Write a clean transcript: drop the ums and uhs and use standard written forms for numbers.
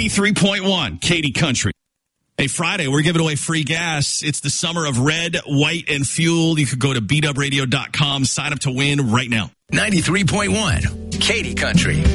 93.1 Katy Country. Hey, Friday, we're giving away free gas. It's the summer of red, white, and fuel. You could go to beatupradio.com, sign up to win right now. 93.1 Katy Country.